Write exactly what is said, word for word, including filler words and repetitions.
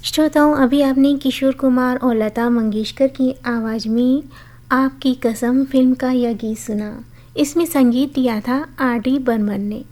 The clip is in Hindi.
श्रोताओं, अभी आपने किशोर कुमार और लता मंगेशकर की आवाज़ में आपकी कसम फिल्म का यह गीत सुना। इसमें संगीत दिया था आर डी बर्मन ने।